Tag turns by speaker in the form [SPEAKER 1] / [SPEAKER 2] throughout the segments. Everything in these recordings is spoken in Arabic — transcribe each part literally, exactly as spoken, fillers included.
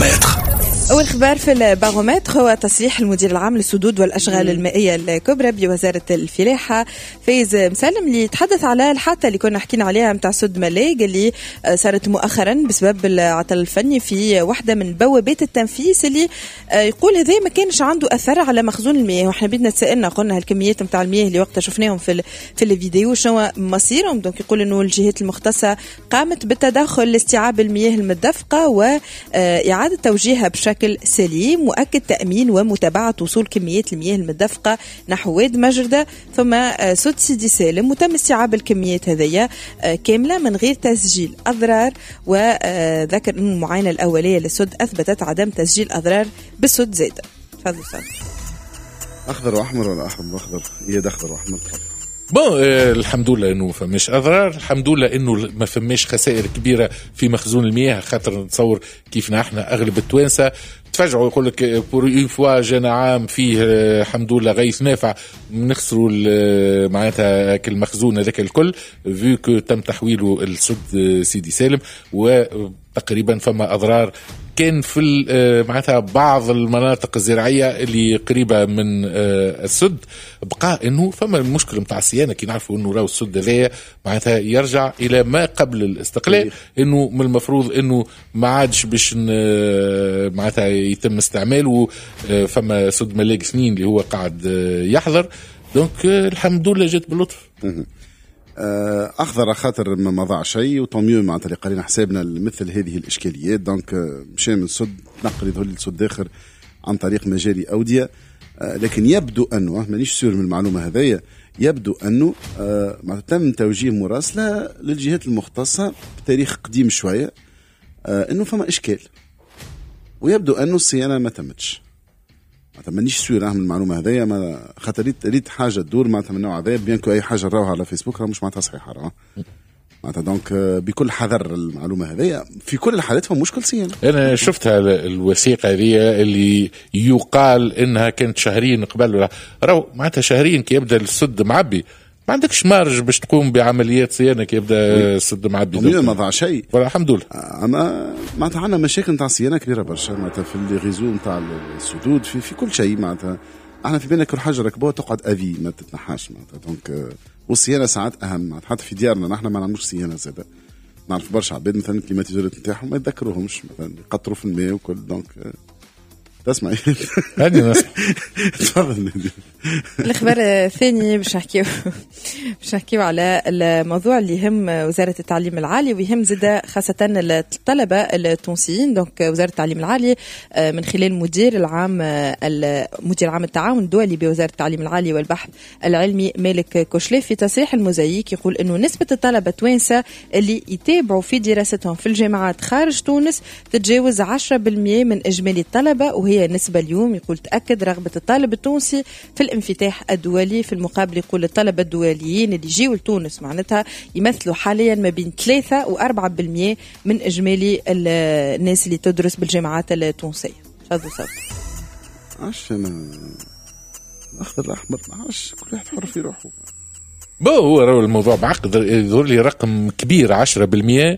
[SPEAKER 1] البارومتر.
[SPEAKER 2] أول خبر في البارومتر هو تصريح المدير العام للسدود والأشغال المائية الكبرى بوزارة الفلاحة فايز مسلم اللي يتحدث على الحادثة اللي كنا حكينا عليها متاع سد ملاق اللي صارت مؤخرا بسبب العطل الفني في واحدة من بوابات التنفيس اللي يقول هذا ما كانش عنده أثر على مخزون المياه. وإحنا بدنا تسألنا قلنا هالكميات متاع المياه اللي وقتها شفناهم في في الفيديو شنو مصيرهم. دونك يقول إنه الجهات المختصة قامت بالتدخل لاستيعاب المياه المدفقة وإعادة توجيهها بشكل سليم، مؤكد تأمين ومتابعة وصول كميات المياه المدفقة نحو واد مجردة ثم سد سيدي سالم، وتم استيعاب الكميات هذية كاملة من غير تسجيل أضرار. وذكر أن المعاينة الأولية للسد أثبتت عدم تسجيل أضرار بالسد زيادة. تفضل صار
[SPEAKER 3] أخضر وأحمر ولا أحمر وأخضر؟ يد أخضر وأحمر.
[SPEAKER 4] بون آه الحمد لله انه فماش اضرار، الحمد لله انه ما فماش خسائر كبيره في مخزون المياه، خاطر نتصور كيفنا احنا اغلب التوانسه تفاجئوا يقول لك بور اون فوا جانا عام فيه الحمد لله غيث نافع نخسروا معناتها كل المخزون هذاك الكل فيو كو تم تحويله السد سيدي سالم، وتقريبا فما اضرار كان في معناتها بعض المناطق الزراعيه اللي قريبه من السد. بقى انه فما المشكله نتاع الصيانه كي نعرفوا انه راهو السد هذايا معناتها يرجع الى ما قبل الاستقلال، انه من المفروض انه ما عادش باش معناتها يتم استعماله. فما سد ملاق سنين اللي هو قاعد يحضر، دونك الحمد لله جت باللطف.
[SPEAKER 3] أخضر خاطر ما ضاع شيء وطميو معناتها اللي قالين حسابنا مثل هذه الإشكاليات، دونك مشى من سد نقل يظهر للسد آخر عن طريق مجاري أودية. لكن يبدو أنه مانيش سور من المعلومة هذية، يبدو أنه معناتها تم توجيه مراسلة للجهات المختصة بتاريخ قديم شوية أنه فما إشكال، ويبدو أنه الصيانة ما تمتش. معناتها مانيش سور من المعلومة هذية، ما خاطر ريت حاجة تدور معناتها من النوع هذا، بيان كو أي حاجة نراوها على فيسبوك راه مش معناتها صحيحة راه معناتها. دونك بكل حذر المعلومة هذية، في كل الحالات فما مشكل صيانة.
[SPEAKER 4] أنا شفتها الوثيقة هذه اللي يقال إنها كانت شهرين قبل، راهو معناتها شهرين كي يبدأ السد معبي ما عندكش مارج باش تقوم بعمليات صيانة كي يبدا السد معبي.
[SPEAKER 3] ما ضاع شيء
[SPEAKER 4] الحمد لله.
[SPEAKER 3] أما معناتها عندنا مشاكل نتاع صيانة كبيرة برشا معناتها في الريزو نتاع السدود في في كل شيء. معناتها احنا في بالنا كل حاجة ركبوها تقعد أذي ما تتنحاش معناتها. دونك والصيانة ساعات أهم معناتها، حتى في ديارنا نحن ما نعملوش صيانة زادة. نعرف برشا عباد مثلا الكليماتيزورات نتاعهم ما يتذكروهمش مثلا يقطروا في الماء وكل. دونك تسمعي
[SPEAKER 4] هذه ناس
[SPEAKER 3] تفضل.
[SPEAKER 2] الخبر الثاني باش نحكيو باش نحكيو على الموضوع اللي يهم وزارة التعليم العالي ويهم زاده خاصة الطلبة التونسيين. دونك وزارة التعليم العالي من خلال مدير العام مدير عام التعاون الدولي بوزارة التعليم العالي والبحث العلمي مالك كوشليف في تصريح الموزايك يقول انه نسبة الطلبة التوانسة اللي يتابعوا في دراستهم في الجامعات خارج تونس تتجاوز عشرة بالمئة من اجمالي الطلبة، وهي نسبة اليوم يقول تأكد رغبة الطالب التونسي في الانفتاح الدولي. في المقابل يقول الطلبة الدوليين اللي يجيوا لتونس معناتها يمثلوا حاليا ما بين ثلاثة وأربعة بالمئة من إجمالي الناس اللي تدرس بالجامعات التونسية. تفضل صوت.
[SPEAKER 3] عش أنا أخضر الأحمر معاش كل واحد حر في روحه.
[SPEAKER 4] بو هو الموضوع معقد، يظهر لي رقم كبير عشرة بالمئة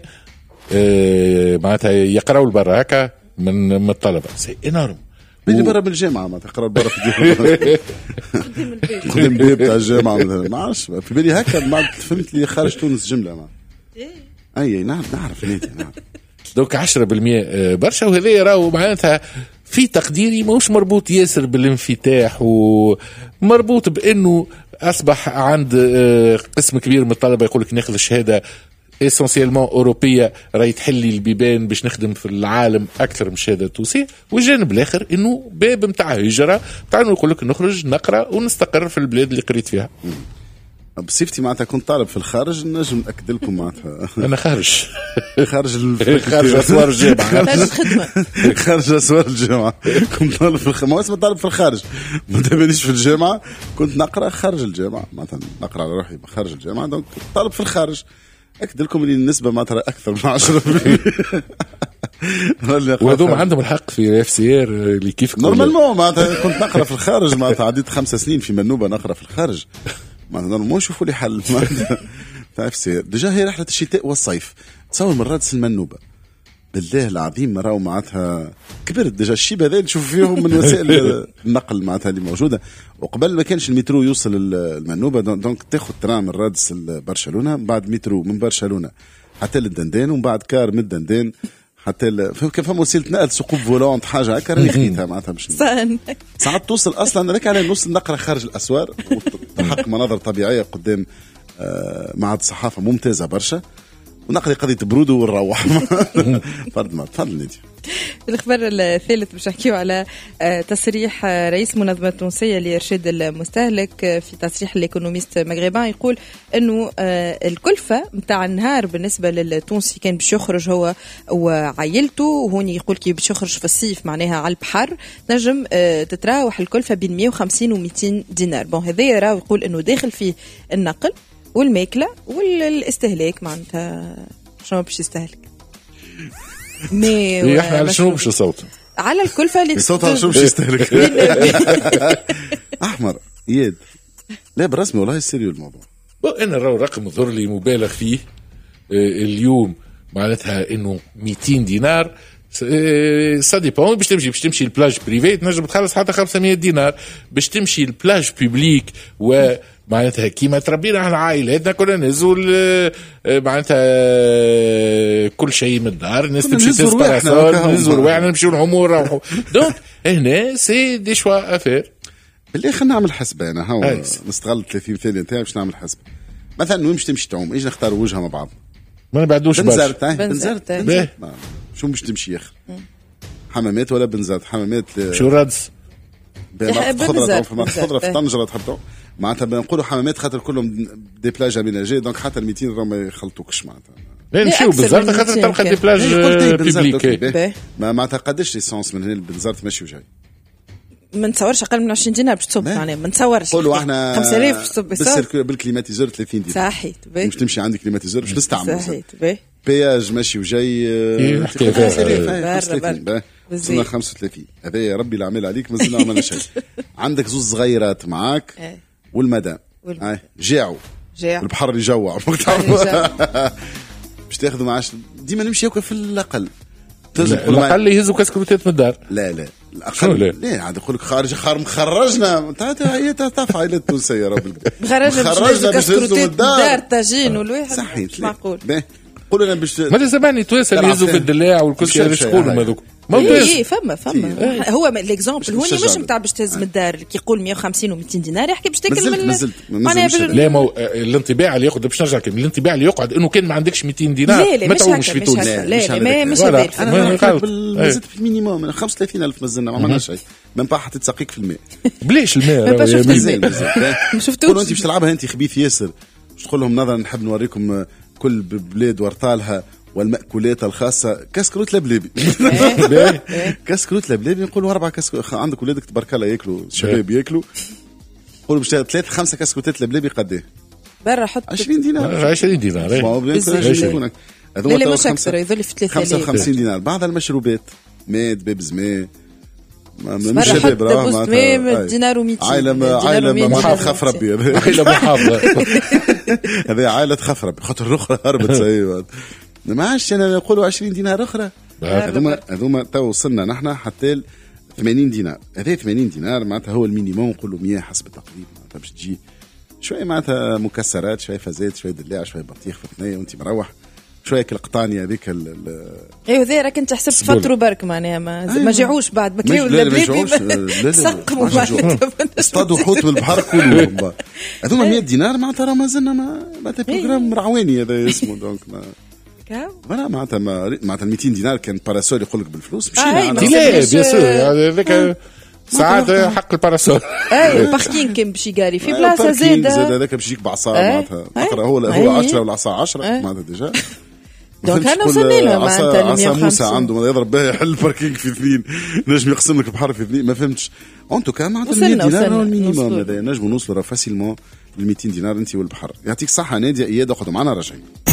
[SPEAKER 4] اه معناتها يقرأوا البرا هكا من من الطلبة سي انورم
[SPEAKER 3] بيجي برا من الجامعة ما تقرأ برا في قدام الباب تاع الجامعة مثلا ما عرفش في بالي هكا ما فهمت لي خارج تونس جملة ما أي نعرف نعرف نيتي نعرف.
[SPEAKER 4] دوك عشرة بالمئة برشا، وهذا راهو معناتها في تقديري ماهوش مربوط ياسر بالانفتاح ومربوط بأنه أصبح عند قسم كبير من الطلبة يقولك ناخذ الشهادة اسونسيالمون اوروبيه راهي تحلي البيبان باش نخدم في العالم اكثر من الشهاده التونسيه، والجانب الاخر انه باب نتاع هجره تاع يقول لك نخرج نقرا ونستقر في البلاد اللي قريت فيها.
[SPEAKER 3] بصفتي معناتها كنت طالب في الخارج نجم ناكد لكم معناتها
[SPEAKER 4] انا خارج
[SPEAKER 3] خارج
[SPEAKER 4] خارج اسوار الجامعه
[SPEAKER 3] خارج اسوار الجامعه كنت طالب في الخارج، ما اسمه طالب في الخارج ما تبانيش في الجامعه، كنت نقرا خارج الجامعه معناتها نقرا على روحي خارج الجامعه، دونك طالب في الخارج. أكد لكم اللي النسبة ما ترى أكثر من عشرة بالمئة
[SPEAKER 4] وهذوم عندهم الحق في اف سي ار اللي كيف
[SPEAKER 3] نورمالمون معناتها كنت نقرأ في الخارج معناتها عديت خمسة سنين في منوبة نقرأ في الخارج معناتها نورمالمون شوفوا لي حل معناتها اف سي ار ديجا هي رحلة الشتاء والصيف تصور مرات المنوبة بالله العظيم راهو معناتها كبرت ديجا الشيب هذا نشوف فيهم من وسائل النقل معناتها اللي موجوده. وقبل ما كانش المترو يوصل المنوبه دونك تاخذ ترام من رادس لبرشلونه، بعد مترو من برشلونه حتى للدندان، ومن بعد كار من الدندان حتى ل... كان فما وسيله نقل ثقوب فولونت حاجه هكا راني خديتها معناتها مش ساعات توصل اصلا هذاك على نص النقره خارج الاسوار وتحقق مناظر طبيعيه قدام آه معهد صحافه ممتازه برشا، ونقضي قضيه برودو ونروح. تفضل ما تفضل نادي.
[SPEAKER 2] الخبر الثالث باش نحكيو على تصريح رئيس منظمة تونسية لإرشاد المستهلك. في تصريح الإيكونوميست مغربان يقول إنه الكلفة متاع النهار بالنسبة للتونسي كان باش يخرج هو وعائلته، وهوني يقول كي باش يخرج في الصيف معناها على البحر نجم تتراوح الكلفة بين مية وخمسين ومئتين دينار. بون هذا يراه يقول إنه داخل فيه النقل والماكلة والاستهلاك معناتها شنو باش يستهلك.
[SPEAKER 4] مي احنا على شنو باش نصوت
[SPEAKER 2] على الكلفه اللي
[SPEAKER 3] صوت على شنو باش يستهلك. احمر يد لا بالرسمي والله سيريو الموضوع.
[SPEAKER 4] انا راهو رقم ظهر لي مبالغ فيه اليوم معناتها انه مئتين دينار سا ديبون. باش تمشي باش تمشي البلاج بريفي تنجم تخلص حتى خمسمية دينار، باش تمشي البلاج بيبليك و معناتها كيما تربينا احنا عائلاتنا كنا نزول معناتها كل شيء من الدار، الناس تمشي تسباراسون نزور واحنا نمشيو العمور. دونك هنا سي دي شوا افير.
[SPEAKER 3] بالله خلينا نعمل حسبه انا هاو نستغل ثلاثين ثانيه نتاعي باش نعمل حسبه. مثلا وين باش تمشي تعوم ايش نختار وجهه مع بعض
[SPEAKER 4] ما نبعدوش
[SPEAKER 3] بنزرت بنزرت شو باش تمشي يا اخي حمامات ولا بنزرت حمامات
[SPEAKER 4] شو رادس
[SPEAKER 3] خضره خضره في طنجره تحطوا معناتها بنقولوا حمامات خاطر كلهم دي بلاج اميناجي دونك حتى ال مئتين راه ما يخلطوكش معناتها.
[SPEAKER 4] لا نمشيو بالزرت خاطر تلقى دي بلاج بيبليك
[SPEAKER 3] ما معناتها قداش ليسونس من هنا بالزرت ماشي وجاي
[SPEAKER 2] ما نتصورش اقل من عشرين دينار باش تصب معناها ما نتصورش
[SPEAKER 3] قولوا احنا
[SPEAKER 2] خمسة آلاف باش تصب
[SPEAKER 3] بالسيركل بالكليماتيزور ثلاثين دينار
[SPEAKER 2] صحيح
[SPEAKER 3] مش تمشي عندك كليماتيزور باش نستعمل
[SPEAKER 2] صحيح
[SPEAKER 3] بياج ماشي وجاي
[SPEAKER 2] خمسة
[SPEAKER 3] وثلاثين خمسة وثلاثين هذا يا ربي اللي عمل عليك مازلنا عملنا شيء. عندك زوز صغيرات معاك والمدام جاعوا البحر يجوع باش تاخذوا معاش ديما نمشي هكا في الاقل
[SPEAKER 4] الاقل يهزوا كاسكروتات من الدار.
[SPEAKER 3] لا لا الاقل لا عاد يقول لك خارج خار مخرجنا هي تعرف عائله تونسيه ربي
[SPEAKER 2] خرجنا كاسكروتات من الدار طاجين والواحد
[SPEAKER 3] مش
[SPEAKER 2] معقول.
[SPEAKER 3] قولوا لنا باش
[SPEAKER 4] ما زمان تويس اللي يهزوا في الدلاع والكل شكون هذوك
[SPEAKER 2] اي فما فما هو الاكزامبل هوني مش نتاع باش تهز من الدار كي يقول مية وخمسين ومئتين دينار يحكي باش تاكل من
[SPEAKER 3] معناها
[SPEAKER 4] لا مو الانطباع اللي ياخذ باش نرجع كم الانطباع اللي يقعد انه كان ما عندكش مئتين دينار ما تعوش في تونس.
[SPEAKER 2] لا لا مش هذا
[SPEAKER 3] انا زدت في المينيموم من خمسة وثلاثين ألف مازلنا ما عملناش شيء ما نباح تتسقيك في الماء
[SPEAKER 4] بلاش الماء
[SPEAKER 2] ما شفتوش
[SPEAKER 3] قولوا انت باش تلعبها انت خبيث ياسر باش تقول لهم نظرا نحب نوريكم كل بلاد وارطالها والمأكولات الخاصة كاسكروت لبليبي. كاسكروت لبليبي نقولوا أربعة كاسكروت عندك ولادك تبارك الله يأكلوا شباب يأكلوا قولوا باش ثلاثة خمسة كاسكروتات لبليبي قديه
[SPEAKER 2] برا حط
[SPEAKER 3] عشرين دينار
[SPEAKER 4] عشرين دينار
[SPEAKER 2] لا لا مش أكثر يظل في ثلاثة
[SPEAKER 3] خمسة وخمسين دينار. بعض المشروبات ماء بيبز ماء مش شباب راه
[SPEAKER 2] ماء دينار ومئتين
[SPEAKER 3] عائلة عائلة ما خاف ربي
[SPEAKER 4] عائلة محافظة
[SPEAKER 3] هذه عائلة خاف ربي خاطر الأخرى هربت سيئة ما عادش انا نقولوا عشرين دينار اخرى هذوما هذوما تو وصلنا نحن حتى ثمانين دينار. هذا ثمانين دينار معناتها هو المينيموم نقولوا مية حسب التقريب معناتها باش تجي شويه معناتها مكسرات شويه فازات شويه دلاع شويه بطيخ في الثنيه وانت مروح شويه القطانيه هذيك ال
[SPEAKER 2] ايوه ذا راك انت حسبت فطروا برك معناها ما ما جاعوش بعد بكريو ولا بليبي سقموا
[SPEAKER 3] اصطادوا حوت بالبحر كلهم هذوما مية دينار معناتها راه مازلنا معناتها بروجرام رواني هذا اسمه دونك فوالا معناتها معناتها مئتين دينار كان باراسول يقول لك بالفلوس مش
[SPEAKER 2] لا
[SPEAKER 4] بيان سور هذاك ساعات حق الباراسول
[SPEAKER 2] اي باركين كان باش يقاري في بلاصه زاده
[SPEAKER 3] زاد هذاك باش يجيك بعصا معناتها تقرا هو هو عشرة والعصا عشرة معناتها ديجا
[SPEAKER 2] دونك انا وصلنا لها معناتها
[SPEAKER 3] عصا موسى عنده يضرب بها يحل الباركينغ في اثنين نجم يقسم لك البحر في اثنين ما فهمتش انتو كان معناتها مية دينار المينيموم هذا نجموا نوصلوا فاسيلمون ل مئتين دينار انت والبحر. يعطيك الصحه ناديه اياد اخذوا معنا رجعين.